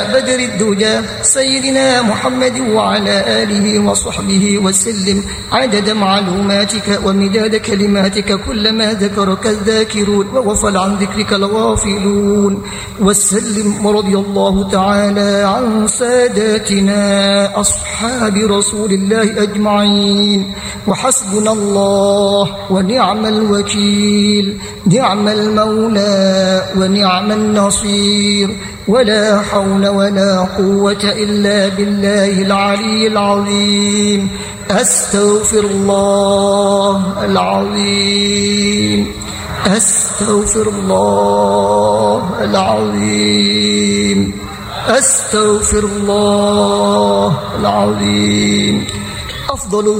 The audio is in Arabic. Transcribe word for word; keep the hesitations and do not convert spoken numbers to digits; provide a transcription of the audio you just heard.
بدر الدجى سيدنا محمد وعلى آله وصحبه وسلم عدد معلوماتك ومداد كلماتك كلما ذكرك الذاكرون وغفل عن ذكرك الغافلون. وسلم ورضي الله تعالى عن ساداتنا أصحاب رسول الله أجمعين. وحسبنا الله ونعم الوكيل، نعم المولى ونعم النصير، ولا حول ولا قوة إلا بالله العلي العظيم. أستغفر الله العظيم، أستغفر الله العظيم، أستغفر الله العظيم. أفضل